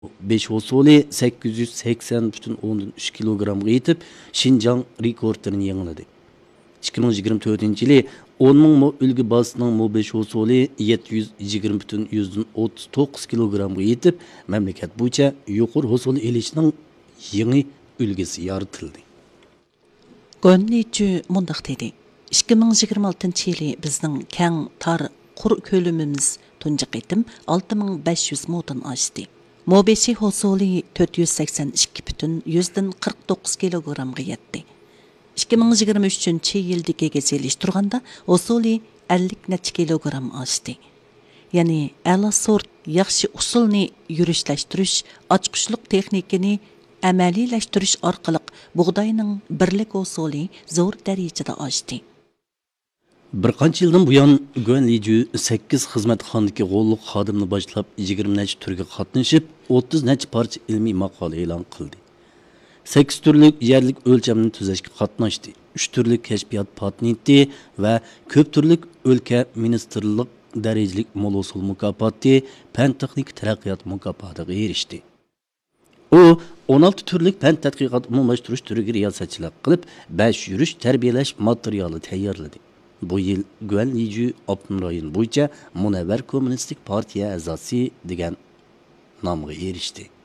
5 hosoli 880,3 kilogramga yetib, Şinjan rekordini yangiladi. 2024 yılı 10 ming ulgi basının 5 hosoli 720,39 kilogramga yetib, mamlakat bo'yicha yuqori hosoli elishning yangi ulgisi yaratildi. Gönniçü mundaq dedi. 2026 yılı bizning keng tar qur ko'limimiz tunji qitim 6500 modan oshdi. Mobeshi hosoli 482,49 kilogramga yetdi. 2023 yildagiga selishtirganda hosoli 50 necha kilogram oshdi. Ya'ni a'lo sort yaxshi usulni yurishlashtirish, ochqishliq texnikani amaliylashtirish orqali bug'doyning birlik hosoli zo'r darajada oshdi. Bir qancha yildan buyon Guanliju 8 xizmatxonadagi g'olliq xodimni boshlab 20 necha turga qatnashib, 30 necha parcha ilmiy maqola e'lon qildi. 8 turlik yerlik o'lchamni tuzashga qatnashdi. 3 turlik kashfiyot patenti va ko'p turlik o'lka ministerlik darajalik molosul mukofoti, fan texnik taraqqiyot mukofotiga erishdi. U 16 turlik fan tadqiqot umumlashtirish turiga riyosatchilik qilib, 5 yurish tarbiyalash materiali tayyorladi. Bu yil Guanliju Abnum rayon bo'yicha Munavvar kommunistik partiya a'zosi degan nomga erishdi.